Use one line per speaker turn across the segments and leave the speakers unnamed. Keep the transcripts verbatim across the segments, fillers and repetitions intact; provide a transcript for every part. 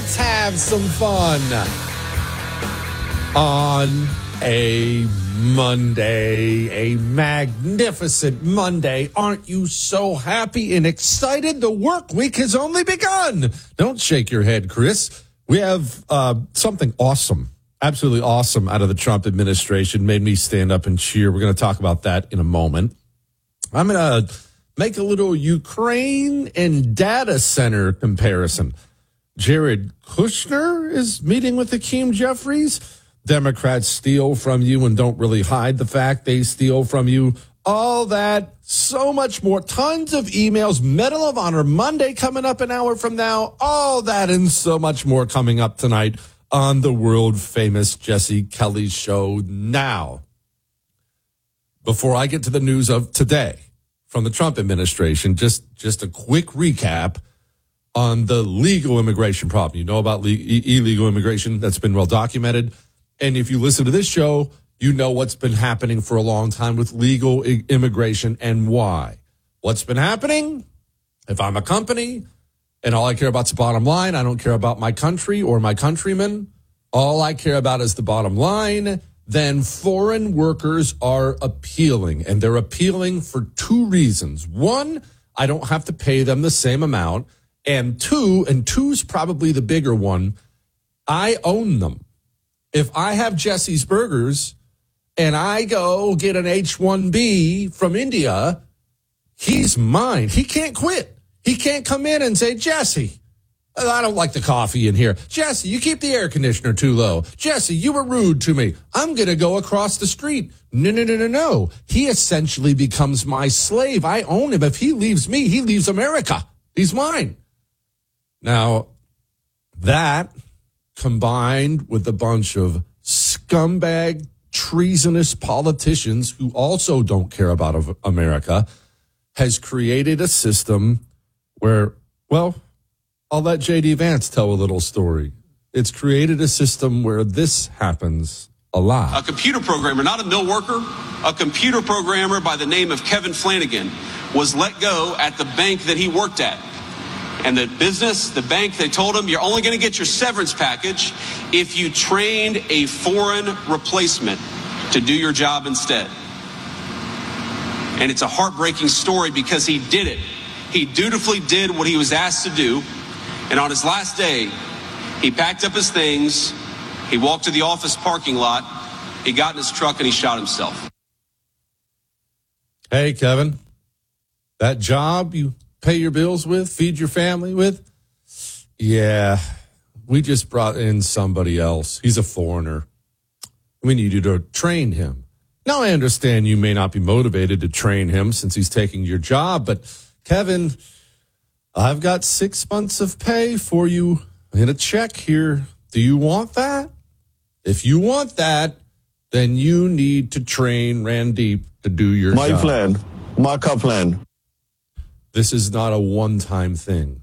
Let's have some fun on a Monday, a magnificent Monday. Aren't you so happy and excited? The work week has only begun. Don't shake your head, Chris. We have uh, something awesome, absolutely awesome out of the Trump administration. Made me stand up and cheer. We're going to talk about that in a moment. I'm going to make a little Ukraine and data center comparison. Jared Kushner is meeting with Hakeem Jeffries. Democrats steal from you and don't really hide the fact they steal from you. All that, so much more. Tons of emails. Medal of Honor Monday coming up an hour from now. All that and so much more coming up tonight on the world-famous Jesse Kelly Show. Now, before I get to the news of today from the Trump administration, just, just a quick recap on the legal immigration problem. You know about le- illegal immigration. That's been well documented. And if you listen to this show, you know what's been happening for a long time with legal I- immigration and why. What's been happening? If I'm a company and all I care about is the bottom line, I don't care about my country or my countrymen. All I care about is the bottom line. Then foreign workers are appealing, and they're appealing for two reasons. One, I don't have to pay them the same amount. And two, and two's probably the bigger one, I own them. If I have Jesse's Burgers and I go get an H one B from India, he's mine. He can't quit. He can't come in and say, Jesse, I don't like the coffee in here. Jesse, you keep the air conditioner too low. Jesse, you were rude to me. I'm going to go across the street. No, no, no, no, no. He essentially becomes my slave. I own him. If he leaves me, he leaves America. He's mine. Now, that combined with a bunch of scumbag, treasonous politicians who also don't care about America has created a system where, well, I'll let J D Vance tell a little story. It's created a system where this happens a lot.
A computer programmer, not a mill worker, a computer programmer by the name of Kevin Flanagan was let go at the bank that he worked at. And the business, the bank, they told him, you're only going to get your severance package if you trained a foreign replacement to do your job instead. And it's a heartbreaking story because he did it. He dutifully did what he was asked to do. And on his last day, he packed up his things, he walked to the office parking lot, he got in his truck, and he shot himself.
Hey, Kevin, that job you pay your bills with, feed your family with? Yeah, we just brought in somebody else. He's a foreigner. We need you to train him. Now, I understand you may not be motivated to train him since he's taking your job, but Kevin, I've got six months of pay for you in a check here. Do you want that? If you want that, then you need to train Randeep to do your
my
job.
My plan. Markup plan.
This is not a one-time thing.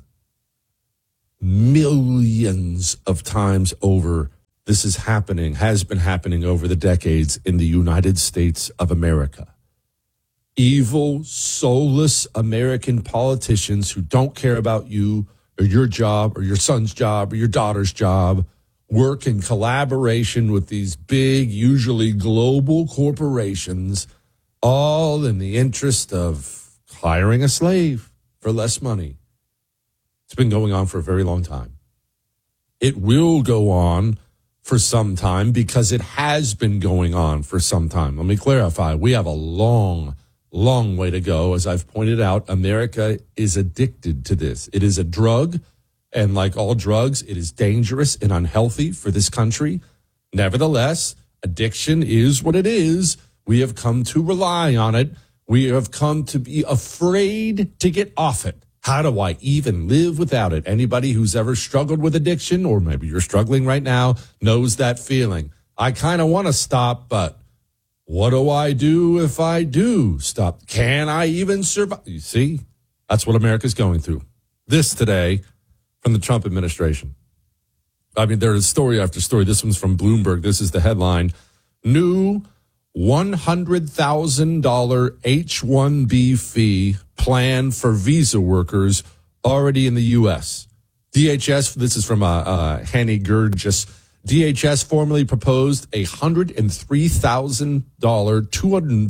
Millions of times over, this is happening, has been happening over the decades in the United States of America. Evil, soulless American politicians who don't care about you or your job or your son's job or your daughter's job work in collaboration with these big, usually global corporations, all in the interest of hiring a slave for less money. It's been going on for a very long time. It will go on for some time because it has been going on for some time. Let me clarify. We have a long, long way to go. As I've pointed out, America is addicted to this. It is a drug, and like all drugs, it is dangerous and unhealthy for this country. Nevertheless, addiction is what it is. We have come to rely on it. We have come to be afraid to get off it. How do I even live without it? Anybody who's ever struggled with addiction, or maybe you're struggling right now, knows that feeling. I kind of want to stop, but what do I do if I do stop? Can I even survive? You see, that's what America's going through. This today from the Trump administration. I mean, there is story after story. This one's from Bloomberg. This is the headline. New one hundred thousand dollars H one B fee plan for visa workers already in the U S. D H S, this is from uh, uh, Hanny Gurgis. D H S formally proposed a one hundred three thousand dollars, two hundred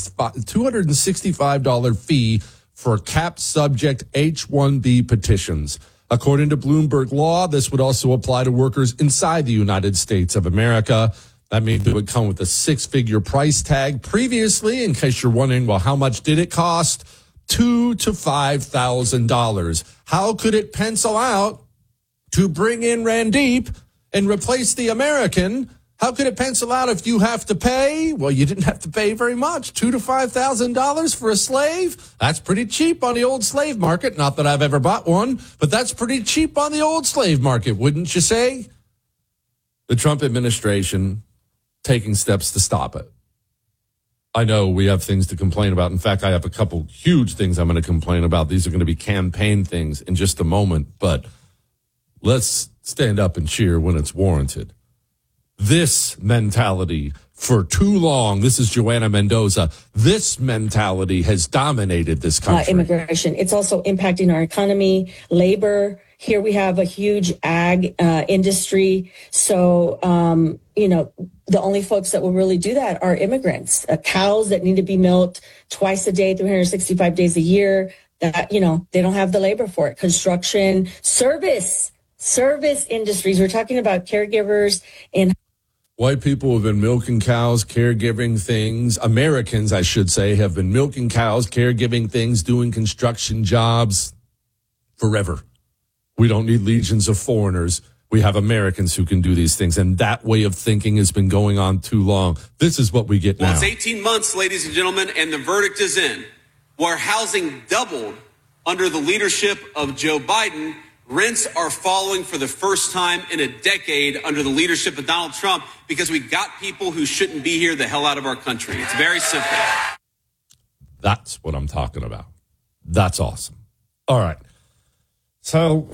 sixty-five dollars fee for cap subject H one B petitions. According to Bloomberg Law, this would also apply to workers inside the United States of America. That means it would come with a six-figure price tag. Previously, in case you're wondering, well, how much did it cost? Two to five thousand dollars. How could it pencil out to bring in Randeep and replace the American? How could it pencil out if you have to pay? Well, you didn't have to pay very much. Two to five thousand dollars for a slave. That's pretty cheap on the old slave market. Not that I've ever bought one, but that's pretty cheap on the old slave market, wouldn't you say? The Trump administration taking steps to stop it. I know we have things to complain about. In fact, I have a couple huge things I'm going to complain about. These are going to be campaign things in just a moment, but let's stand up and cheer when it's warranted. This mentality for too long, this is Joanna Mendoza, this mentality has dominated this country.
Uh, immigration. It's also impacting our economy, labor. Here we have a huge ag uh, industry. So, um, you know, the only folks that will really do that are immigrants, uh, cows that need to be milked twice a day, three hundred sixty-five days a year. That, you know, they don't have the labor for it. Construction, service, service industries. We're talking about caregivers and
white people have been milking cows, caregiving things. Americans, I should say, have been milking cows, caregiving things, doing construction jobs forever. We don't need legions of foreigners. We have Americans who can do these things. And that way of thinking has been going on too long. This is what we get now.
Well, it's eighteen months, ladies and gentlemen, and the verdict is in. Where housing doubled under the leadership of Joe Biden, rents are falling for the first time in a decade under the leadership of Donald Trump because we got people who shouldn't be here the hell out of our country. It's very simple.
That's what I'm talking about. That's awesome. All right. So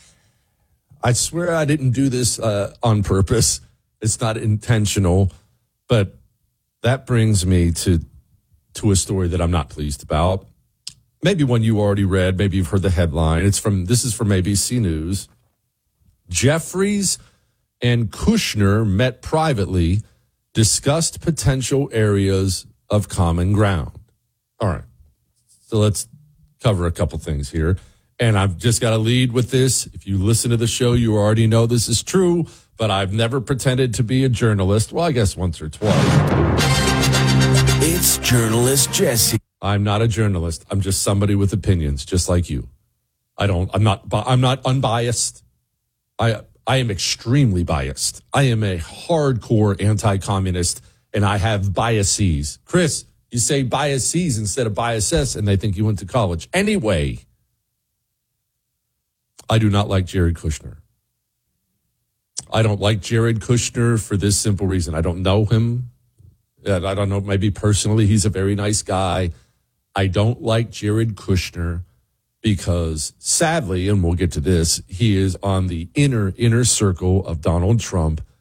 I swear I didn't do this uh, on purpose. It's not intentional, but that brings me to to a story that I'm not pleased about. Maybe one you already read. Maybe you've heard the headline. It's from, this is from A B C News. Jeffries and Kushner met privately, discussed potential areas of common ground. All right. So let's cover a couple things here. And I've just got to lead with this. If you listen to the show, you already know this is true, but I've never pretended to be a journalist. Well, I guess once or twice.
It's Journalist Jesse.
I'm not a journalist. I'm just somebody with opinions, just like you. I don't, I'm not, I'm not unbiased. I, I am extremely biased. I am a hardcore anti-communist and I have biases. Chris, you say biases instead of biases and they think you went to college. Anyway, I do not like Jared Kushner. I don't like Jared Kushner for this simple reason. I don't know him. I don't know, maybe personally, he's a very nice guy. I don't like Jared Kushner because sadly, and we'll get to this, he is on the inner, inner circle of Donald Trump.